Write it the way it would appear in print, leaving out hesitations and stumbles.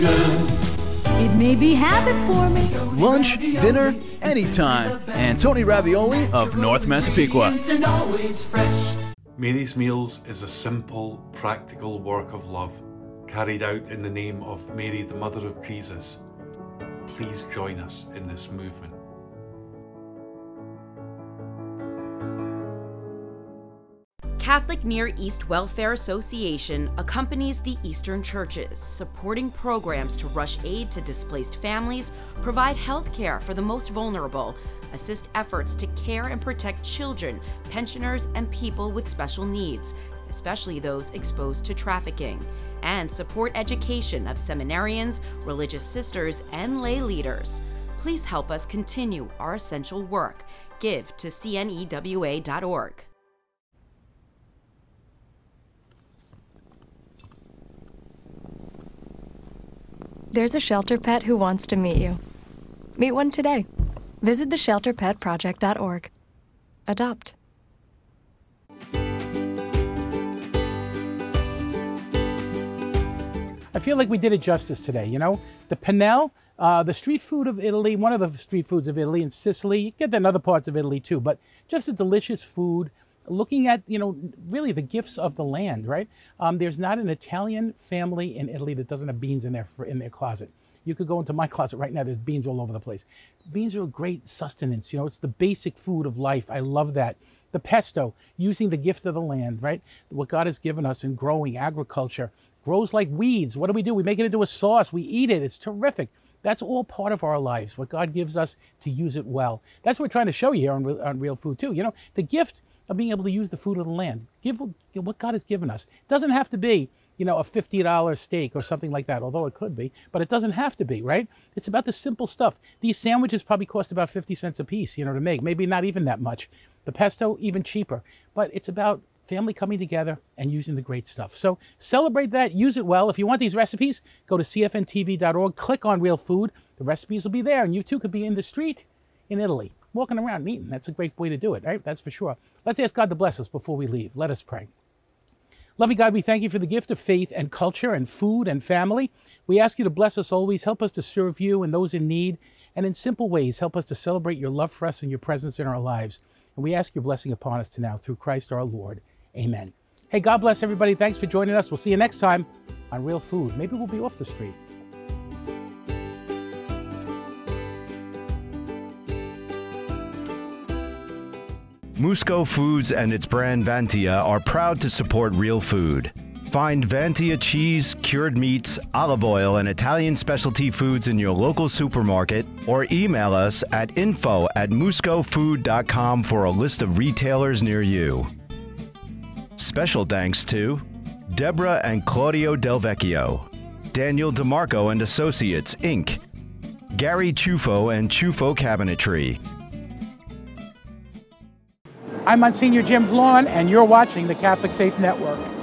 It may be habit forming. Lunch, dinner, anytime. Antoni Ravioli of North Massapequa. Mary's Meals is a simple, practical work of love carried out in the name of Mary, the Mother of Jesus. Please join us in this movement. Catholic Near East Welfare Association accompanies the Eastern churches, supporting programs to rush aid to displaced families, provide health care for the most vulnerable, assist efforts to care and protect children, pensioners, and people with special needs, especially those exposed to trafficking, and support education of seminarians, religious sisters, and lay leaders. Please help us continue our essential work. Give to cnewa.org. There's a shelter pet who wants to meet you. Meet one today. Visit theshelterpetproject.org. Adopt. I feel like we did it justice today, you know? The Panel, the street food of Italy, one of the street foods of Italy and Sicily. You get that in other parts of Italy too, but just a delicious food. Looking at, you know, really the gifts of the land, right? There's not an Italian family in Italy that doesn't have beans in their closet. You could go into my closet right now, there's beans all over the place. Beans are a great sustenance, you know, it's the basic food of life. I love that. The pesto, using the gift of the land, right? What God has given us in growing agriculture, grows like weeds. What do? We make it into a sauce, we eat it, it's terrific. That's all part of our lives, what God gives us to use it well. That's what we're trying to show you here on Real Food too. You know, the gift of being able to use the food of the land. Give what God has given us. It doesn't have to be, you know, a $50 steak or something like that, although it could be, but it doesn't have to be, right? It's about the simple stuff. These sandwiches probably cost about 50 cents a piece, you know, to make. Maybe not even that much. The pesto, even cheaper. But it's about family coming together and using the great stuff. So celebrate that, use it well. If you want these recipes, go to cfntv.org, click on Real Food. The recipes will be there, and you too could be in the street in Italy, walking around and eating. That's a great way to do it, right? That's for sure. Let's ask God to bless us before we leave. Let us pray. Loving God, we thank you for the gift of faith and culture and food and family. We ask you to bless us always. Help us to serve you and those in need. And in simple ways, help us to celebrate your love for us and your presence in our lives. And we ask your blessing upon us to now through Christ our Lord. Amen. Hey, God bless everybody. Thanks for joining us. We'll see you next time on Real Food. Maybe we'll be off the street. Musco Foods and its brand Vantia are proud to support Real Food. Find Vantia cheese, cured meats, olive oil, and Italian specialty foods in your local supermarket or email us at info@muscofood.com for a list of retailers near you. Special thanks to Deborah and Claudio Del Vecchio, Daniel DeMarco and Associates, Inc., Gary Chufo and Chufo Cabinetry. I'm Monsignor Jim Vlon, and you're watching the Catholic Faith Network.